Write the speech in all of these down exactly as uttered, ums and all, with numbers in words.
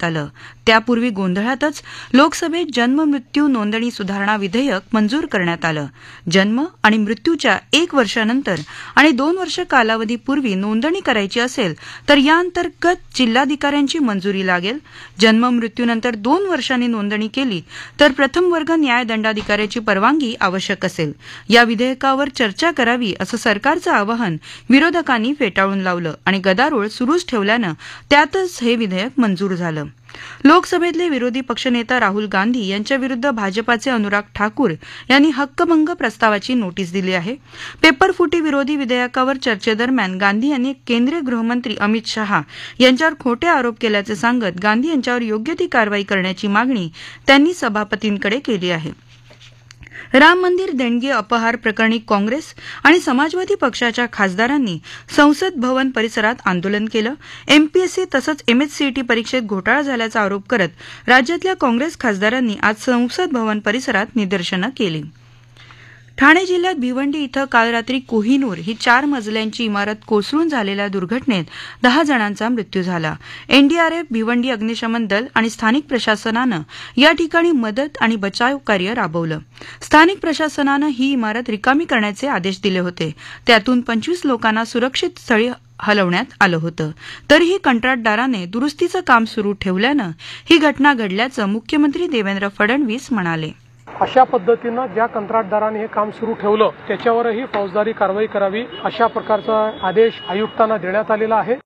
करण्यात आलं. त्यापूर्वी गोंधळातच लोकसभेत जन्म मृत्यू नोंदणी सुधारणा विधेयक मंजूर करण्यात आलं. जन्म आणि मृत्यूच्या एक वर्षानंतर आणि दोन वर्ष कालावधीपूर्वी नोंदणी करायची असेल तर या अंतर्गत जिल्हाधिकाऱ्यांची मंजुरी लागेल. जन्म मृत्यूनंतर दोन वर्षांनी नोंदणी केली तर प्रथम वर्ग न्यायदंडाधिकाऱ्याची परवानगी आवश्यक असेल. या विधेयकावर चर्चा करावी असं सरकारचं आवाहन विरोधकांनी फेटाळून लावलं आणि गदारोळ सुरूच ठेवल्यानं त्यातच हे विधेयक मंजूर झालं. लोकसभेतले विरोधी पक्षनेता राहुल गांधी यांच्याविरुद्ध भाजपाचे अनुराग ठाकूर यांनी हक्कभंग प्रस्तावाची नोटीस दिली आहे. पेपरफुटी विरोधी विधेयकावर चर्चेदरम्यान गांधी यांनी केंद्रीय गृहमंत्री अमित शहा यांच्यावर खोटे आरोप केल्याचे सांगत गांधी यांच्यावर योग्य ती कारवाई करण्याची मागणी त्यांनी सभापतींकडे केली आहे. राम मंदिर देणगी अपहार प्रकरणी काँग्रेस आणि समाजवादी पक्षाच्या खासदारांनी संसद भवन परिसरात आंदोलन केलं. एमपीएससी तसंच एमएससीईटी परीक्षेत घोटाळा झाल्याचा आरोप करत राज्यातल्या काँग्रेस खासदारांनी आज संसद भवन परिसरात निदर्शनं केली. ठाणे जिल्ह्यात भिवंडी इथं काल रात्री कोहिनूर ही चार मजल्यांची इमारत कोसळून झालेल्या दुर्घटनेत दहा जणांचा मृत्यू झाला. एनडीआरएफ, भिवंडी अग्निशमन दल आणि स्थानिक प्रशासनानं या ठिकाणी मदत आणि बचाव कार्य राबवलं. स्थानिक प्रशासनानं ही इमारत रिकामी करण्याचे आदेश दिले होते. त्यातून पंचवीस लोकांना सुरक्षित स्थळी हलवण्यात आलं होतं. तरीही कंत्राटदाराने दुरुस्तीचं काम सुरू ठेवल्यानं ही घटना घडल्याचं मुख्यमंत्री देवेंद्र फडणवीस म्हणाले. अशा पद्धतीनं ज्या कंत्राटदाराने हे काम सुरू ठेवलं त्याच्यावरही फौजदारी कारवाई करावी अशा प्रकारचा आदेश आयुक्तांना देण्यात आलेला आहे.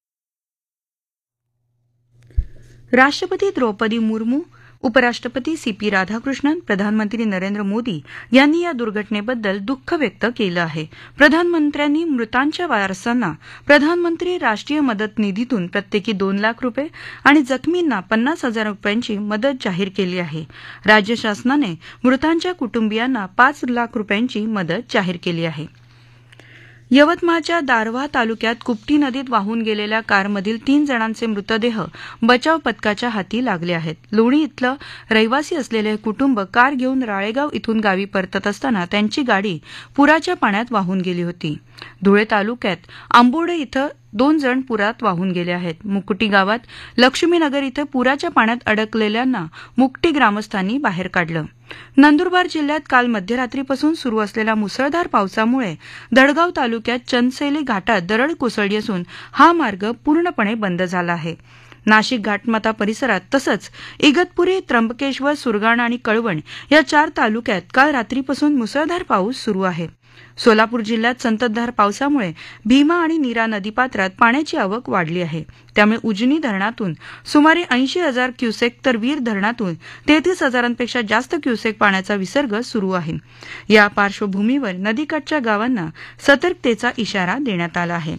राष्ट्रपती द्रौपदी मुर्मू, उपराष्ट्रपती सी पी राधाकृष्णन, प्रधानमंत्री नरेंद्र मोदी यांनी या दुर्घटनेबद्दल दुःख व्यक्त केलं आहे. प्रधानमंत्र्यांनी मृतांच्या वारसांना प्रधानमंत्री राष्ट्रीय मदत निधीतून प्रत्येकी दोन लाख रुपये आणि जखमींना पन्नास हजार रुपयांची मदत जाहीर केली आहे. राज्य शासनाने मृतांच्या कुटुंबियांना पाच लाख रुपयांची मदत जाहीर केली आहे. यवतमाळच्या दारव्हा तालुक्यात कुपटी नदीत वाहून गेलेल्या कारमधील तीन जणांचे मृतदेह बचाव पथकाच्या हाती लागले आहेत. लोणी इथलं रहिवासी असलेले हे कुटुंब कार घेऊन राळेगाव इथून गावी परतत असताना त्यांची गाडी पुराच्या पाण्यात वाहून गेली होती. धुळे तालुक्यात आंबोडे इथं दोन जण पुरात वाहून गेले आहेत. मुकुटी गावात लक्ष्मीनगर इथं पुराच्या पाण्यात अडकलेल्यांना मुकटी ग्रामस्थांनी बाहेर काढलं. नंदुरबार जिल्ह्यात काल मध्यरात्रीपासून सुरू असलेल्या मुसळधार पावसामुळे दडगाव तालुक्यात चंदसेली घाटात दरड कोसळली असून हा मार्ग पूर्णपणे बंद झाला आहे. नाशिक घाटमाता परिसरात तसंच इगतपुरी, त्र्यंबकेश्वर, सुरगाणा आणि कळवण या चार तालुक्यात काल रात्रीपासून मुसळधार पाऊस सुरू आहे. सोलापूर जिल्ह्यात संततधार पावसामुळे भीमा आणि नीरा नदीपात्रात पाण्याची आवक वाढली आहे. त्यामुळे उजनी धरणातून सुमारे ऐंशी हजार क्युसेक तर वीर धरणातून तेहतीस हजारांपेक्षा जास्त क्युसेक पाण्याचा विसर्ग सुरू आहे. या पार्श्वभूमीवर नदीकाठच्या गावांना सतर्कतेचा इशारा देण्यात आला आहे.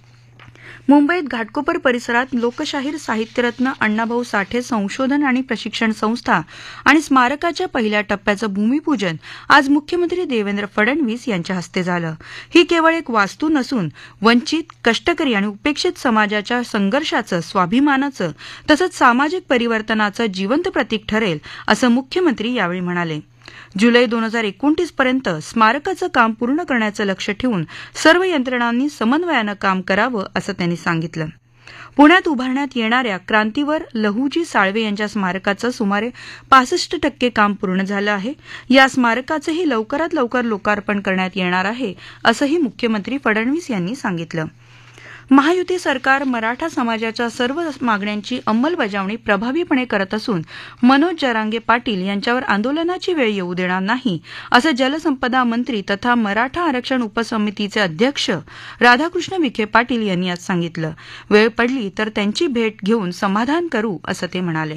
मुंबईत घाटकोपर परिसरात लोकशाहीर साहित्यरत्न अण्णाभाऊ साठे संशोधन आणि प्रशिक्षण संस्था आणि स्मारकाच्या पहिल्या टप्प्याचं भूमिपूजन आज मुख्यमंत्री देवेंद्र फडणवीस यांच्या हस्ते झालं. ही केवळ एक वास्तू नसून वंचित, कष्टकरी आणि उपेक्षित समाजाच्या संघर्षाचं, स्वाभिमानाचं तसंच सामाजिक परिवर्तनाचं जिवंत प्रतीक ठरेल असं मुख्यमंत्री यावेळी म्हणाले. जुलै दोन हजार एकोणतीस पर्यंत स्मारकाचं काम पूर्ण करण्याचं लक्ष ठेवून सर्व यंत्रणांनी समन्वयानं काम करावं असं त्यांनी सांगितलं. पुण्यात उभारण्यात येणाऱ्या क्रांतीवर लहुजी साळवे यांच्या स्मारकाचं सुमारे पासष्ट टक्के काम पूर्ण झालं आहे. या स्मारकाचंही लवकरात लवकर लोकार्पण करण्यात येणार आहे असंही मुख्यमंत्री फडणवीस यांनी सांगितलं. महायुती सरकार मराठा समाजाच्या सर्व मागण्यांची अंमलबजावणी प्रभावीपणे करत असून मनोज जरांगे पाटील यांच्यावर आंदोलनाची वेळ येऊ देणार नाही असं जलसंपदा मंत्री तथा मराठा आरक्षण उपसमितीचे अध्यक्ष राधाकृष्ण विखे पाटील यांनी आज सांगितलं. वेळ पडली तर त्यांची भेट घेऊन समाधान करू असं ते म्हणाले.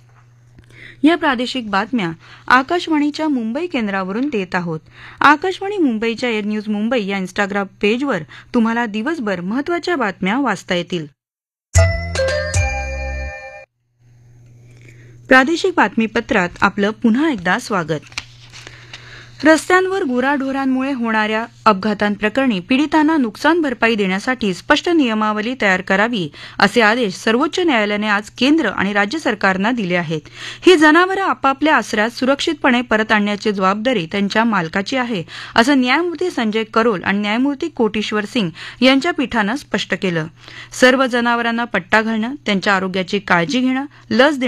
या प्रादेशिक बातम्या आकाशवाणीच्या मुंबई केंद्रावरून देत आहोत. आकाशवाणी मुंबईच्या एअर न्यूज मुंबई या इन्स्टाग्राम पेजवर तुम्हाला दिवसभर महत्त्वाच्या बातम्या वाचता येतील. प्रादेशिक बातमीपत्रात आपलं पुन्हा एकदा स्वागत. रस्त्यांवर गुराढोरांमुळे होणाऱ्या अपघातांप्रकरणी पीडितांना नुकसान भरपाई देण्यासाठी स्पष्ट नियमावली तयार करावी असे आदेश सर्वोच्च न्यायालयाने आज केंद्र आणि राज्य सरकारना दिले आहेत. ही जनावरं आपापल्या आसऱ्यात सुरक्षितपणे परत आणण्याची जबाबदारी त्यांच्या मालकाची आहे असं न्यायमूर्ती संजय करोल आणि न्यायमूर्ती कोटेश्वर सिंग यांच्या पीठानं स्पष्ट केलं. सर्व जनावरांना पट्टा घालणं, त्यांच्या आरोग्याची काळजी घेणं, लस